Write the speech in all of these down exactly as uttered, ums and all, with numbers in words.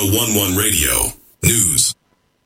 zero one one Radio News.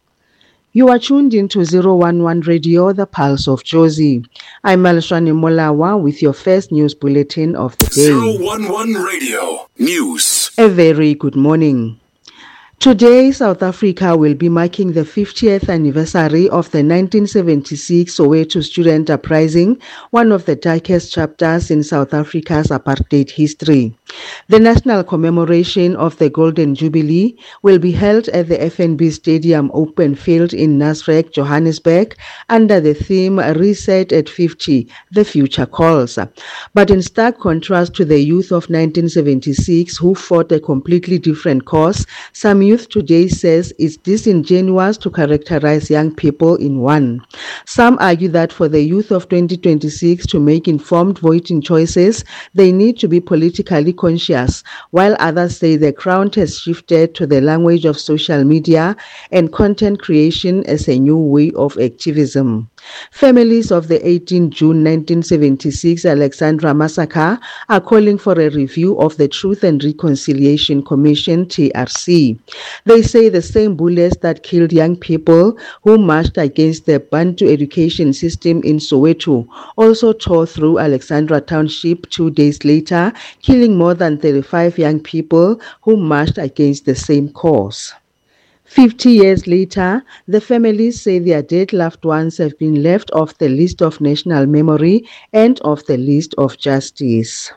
You are tuned into zero one one Radio, the Pulse of Jozi. I'm Malshani Molawa with your first news bulletin of the day. zero one one Radio News. A very good morning. Today, South Africa will be marking the fiftieth anniversary of the nineteen seventy-six Soweto Student Uprising, one of the darkest chapters in South Africa's apartheid history. The national commemoration of the Golden Jubilee will be held at the F N B Stadium Open Field in Nasrec, Johannesburg, under the theme Reset at fifty, The Future Calls. But in stark contrast to the youth of nineteen seventy-six who fought a completely different cause, some youth today says it's disingenuous to characterize young people in one. Some argue that for the youth of twenty twenty-six to make informed voting choices, they need to be politically conscious, while others say the ground has shifted to the language of social media and content creation as a new way of activism. Families of the eighteenth of June nineteen seventy-six Alexandra massacre are calling for a review of the Truth and Reconciliation Commission, T R C. They say the same bullets that killed young people who marched against the Bantu education system in Soweto also tore through Alexandra Township two days later, killing more than thirty-five young people who marched against the same cause. Fifty years later, the families say their dead loved ones have been left off the list of national memory and off the list of justice.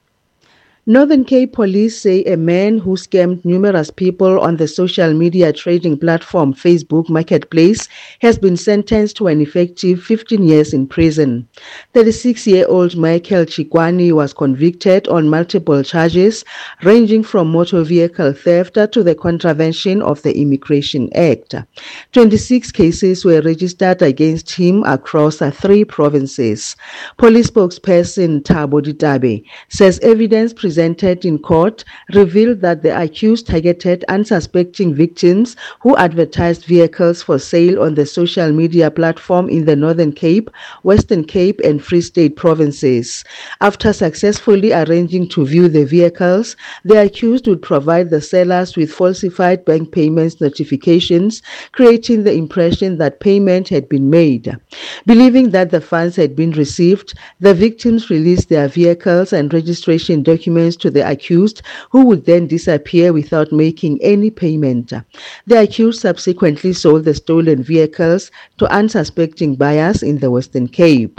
Northern Cape Police say a man who scammed numerous people on the social media trading platform Facebook Marketplace has been sentenced to an effective fifteen years in prison. thirty-six-year-old Michael Chikwani was convicted on multiple charges ranging from motor vehicle theft to the contravention of the Immigration Act. twenty-six cases were registered against him across three provinces. Police spokesperson Thabo Ditabe says evidence presented in court revealed that the accused targeted unsuspecting victims who advertised vehicles for sale on the social media platform in the Northern Cape, Western Cape and Free State provinces. After successfully arranging to view the vehicles, the accused would provide the sellers with falsified bank payments notifications, creating the impression that payment had been made. Believing that the funds had been received, the victims released their vehicles and registration documents to the accused, who would then disappear without making any payment. The accused subsequently sold the stolen vehicles to unsuspecting buyers in the Western Cape.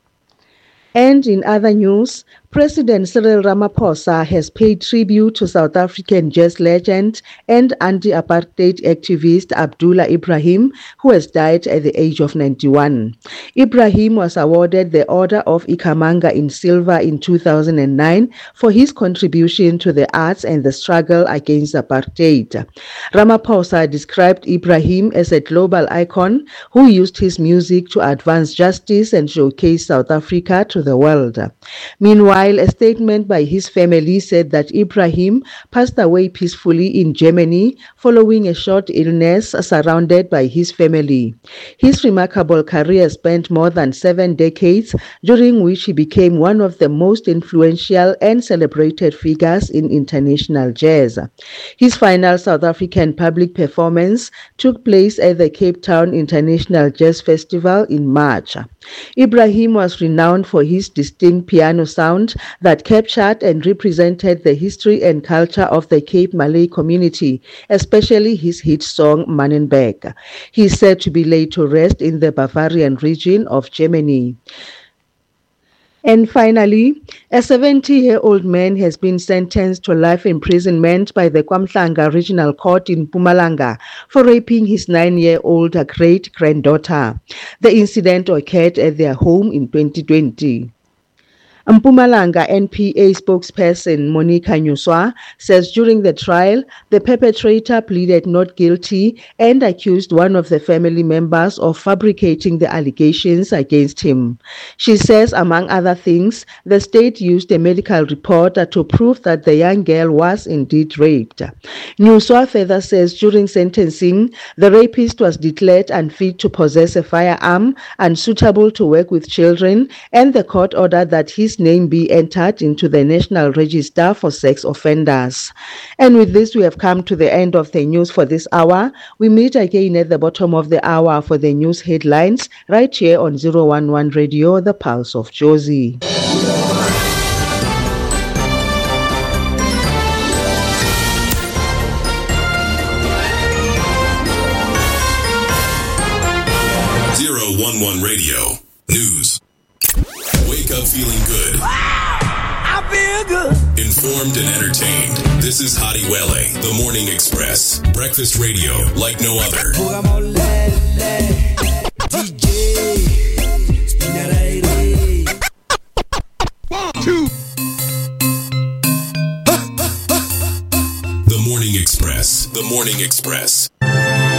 And in other news, President Cyril Ramaphosa has paid tribute to South African jazz legend and anti-apartheid activist Abdullah Ibrahim, who has died at the age of ninety-one. Ibrahim was awarded the Order of Ikhamanga in silver in two thousand nine for his contribution to the arts and the struggle against apartheid. Ramaphosa described Ibrahim as a global icon who used his music to advance justice and showcase South Africa to the world. Meanwhile, While a statement by his family said that Ibrahim passed away peacefully in Germany following a short illness surrounded by his family. His remarkable career spent more than seven decades, during which he became one of the most influential and celebrated figures in international jazz. His final South African public performance took place at the Cape Town International Jazz Festival in March. Ibrahim was renowned for his distinct piano sound that captured and represented the history and culture of the Cape Malay community, especially his hit song Mannenberg. He is said to be laid to rest in the Bavarian region of Germany. And finally, a seventy-year-old man has been sentenced to life imprisonment by the KwaMhlanga Regional Court in Mpumalanga for raping his nine-year-old great-granddaughter. The incident occurred at their home in twenty twenty. Mpumalanga N P A spokesperson Monica Nyuswa says during the trial, the perpetrator pleaded not guilty and accused one of the family members of fabricating the allegations against him. She says, among other things, the state used a medical report to prove that the young girl was indeed raped. Nyuswa further says during sentencing, the rapist was declared unfit to possess a firearm, unsuitable to work with children, and the court ordered that his his name be entered into the National Register for Sex Offenders. And with this, we have come to the end of the news for this hour. We meet again at the bottom of the hour for the news headlines right here on zero one one Radio, the Pulse of Jozi. zero one one Radio News. Wake up feeling good. I feel good. Informed and entertained. This is Hadi Wele, The Morning Express. Breakfast radio like no other. One, two. The Morning Express. The Morning Express.